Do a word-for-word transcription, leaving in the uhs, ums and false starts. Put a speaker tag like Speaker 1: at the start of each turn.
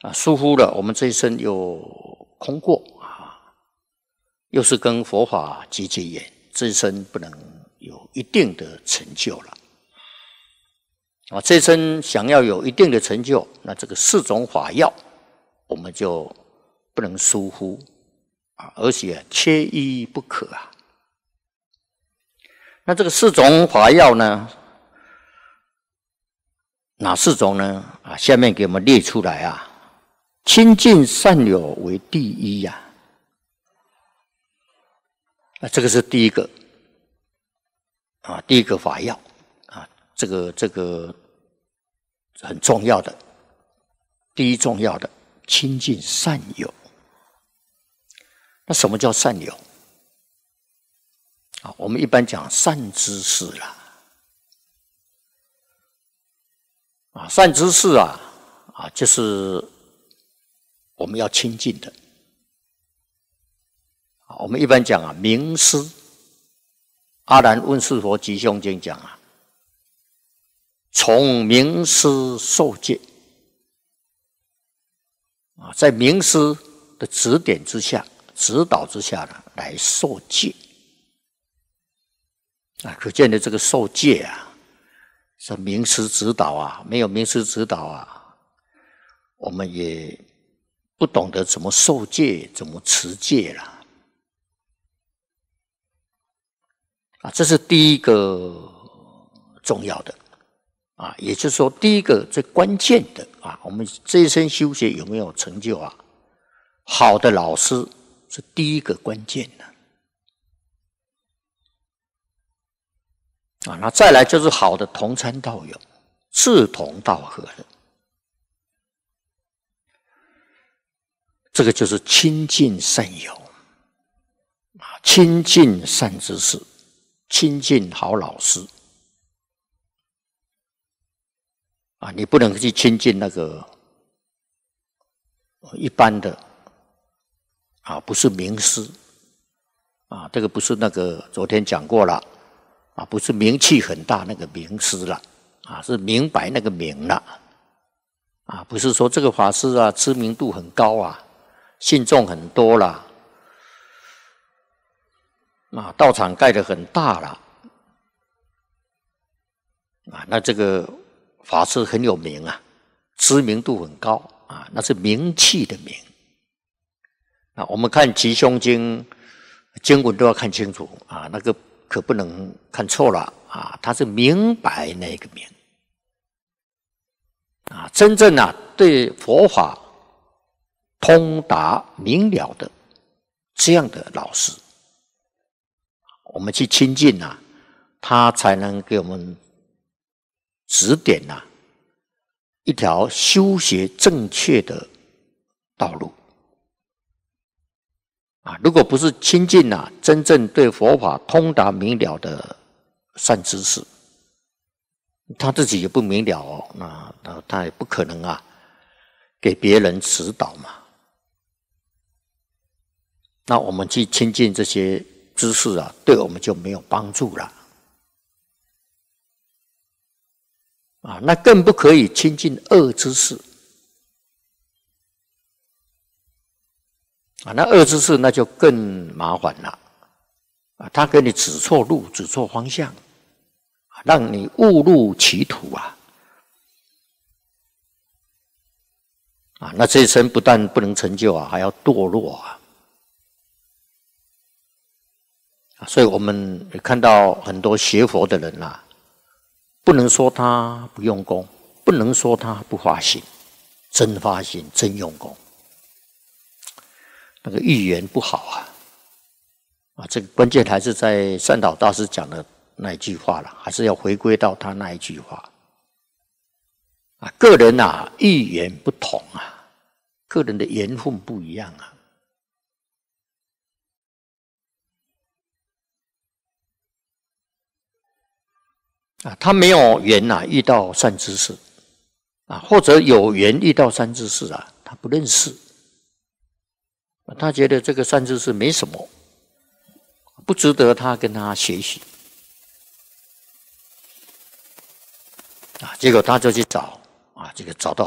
Speaker 1: 啊，疏忽了，我们这一生又空过啊，又是跟佛法结结缘，这一生不能有一定的成就了。啊，这一生想要有一定的成就，那这个四种法要，我们就不能疏忽啊，而且缺一不可啊。那这个四种法要呢，哪四种呢？啊，下面给我们列出来啊。亲近善友为第一呀、啊，啊，这个是第一个啊，第一个法要啊，这个这个很重要的，第一重要的亲近善友。那什么叫善友？啊，我们一般讲善知识啦，啊，善知识啊，啊，就是我们要亲近的。啊，我们一般讲啊，明师，阿难问世佛吉凶经讲啊，从明师受戒。啊，在明师的指点之下、指导之下呢，来受戒。啊，可见的这个受戒啊，是名师指导啊，没有名师指导啊，我们也不懂得怎么受戒、怎么持戒啦。啊，这是第一个重要的啊，也就是说，第一个最关键的啊，我们这一生修学有没有成就啊？好的老师是第一个关键的。啊，那再来就是好的同参道友，志同道合的，这个就是亲近善友，啊，亲近善知识，亲近好老师。啊，你不能去亲近那个一般的，啊，不是名师，啊，这个不是那个昨天讲过了。啊，不是名气很大那个名师了，啊，是明白那个明了，啊，不是说这个法师啊知名度很高啊，信众很多啦，啊，道场盖得很大了，啊，那这个法师很有名啊，知名度很高啊，那是名气的名。啊，我们看吉凶经经文都要看清楚啊，那个。可不能看错了啊！他是明白那个明啊，真正啊对佛法通达明了的这样的老师，我们去亲近啊，他才能给我们指点啊一条修学正确的道路。啊，如果不是亲近啊，真正对佛法通达明了的善知识，他自己也不明了哦，那那他也不可能啊给别人指导嘛。那我们去亲近这些知识啊，对我们就没有帮助了。啊，那更不可以亲近恶知识。啊，那恶知识那就更麻烦了，啊，他给你指错路、指错方向，让你误入歧途啊！啊，那这一生不但不能成就啊，还要堕落啊！所以我们看到很多学佛的人啊，不能说他不用功，不能说他不发心，真发心、真用功。那个预言不好啊，啊，这个关键还是在善导大师讲的那一句话了，还是要回归到他那一句话啊，个人啊预言不同啊，个人的缘分不一样啊，啊，他没有缘啊遇到善知识啊，或者有缘遇到善知识啊，他不认识。他觉得这个善知识没什么，不值得他跟他学习啊，结果他就去找啊，这个找到